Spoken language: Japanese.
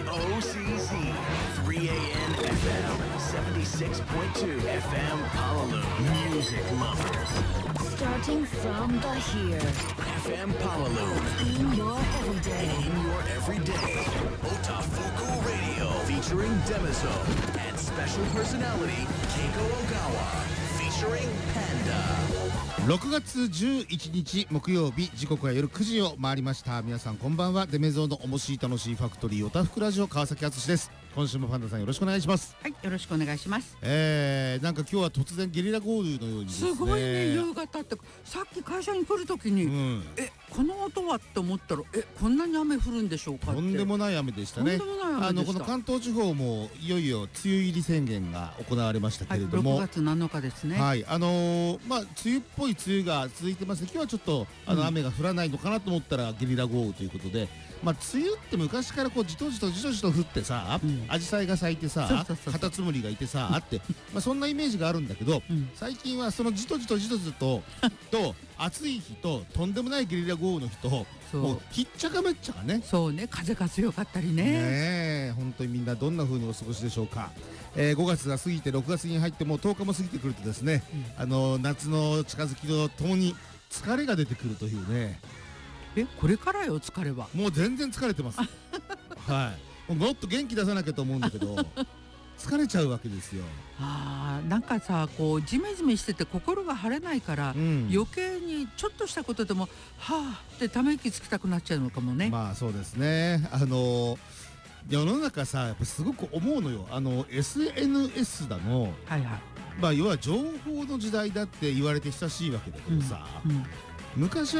OCZ 3AN FM 76.2 FM Honolulu. Music lovers. Starting from the here. FM Honolulu. In your everyday. In your everyday. Otafuku Radio. Featuring Demizone. And special personality Keiko Ogawa. Featuring Panda. 6月11日木曜日、時刻は夜9時を回りました。皆さんこんばんは。デメゾーのおもしい楽しいファクトリーオタフクラジオ、川崎敦です。今週もパンダさんよろしくお願いします。 はい、よろしくお願いします。 なんか今日は突然ゲリラ豪雨のようにですね、 すごいね、夕方ってさっき会社に来るときに、この音はって思ったらこんなに雨降るんでしょうかって。 とんでもない雨でしたね。 とんでもない雨でした。 この関東地方もいよいよ梅雨入り宣言が行われましたけれども、 6月7日ですね。 はい、梅雨っぽい梅雨が続いてます。今日はちょっと雨が降らないのかなと思ったらゲリラ豪雨ということで、梅雨って昔からこうじとじとじとじと降ってさ、アジサイが咲いてさ、カタツムリがいてさ、あってそんなイメージがあるんだけど、最近はそのじとじとじとじとと暑い日ととんでもないゲリラ豪雨の日と、もうひっちゃかめっちゃかね。 そうね、風が強かったりね。 本当にみんなどんな風にお過ごしでしょうか。5月が過ぎて6月に入ってもう10日も過ぎてくるとですね、夏の近づきとともに疲れが出てくるというね。 これからよ、疲れは。 もう全然疲れてますはい、もっと元気出さなきゃと思うんだけど疲れちゃうわけですよ。 なんかさ、こうジメジメしてて心が晴れないから、余計にちょっとしたことでもはぁってため息つきたくなっちゃうのかもね。 まあそうですね。世の中さ、やっぱすごく思うのよ。SNS だの、要は情報の時代だって言われて久しいわけだけどさ、昔は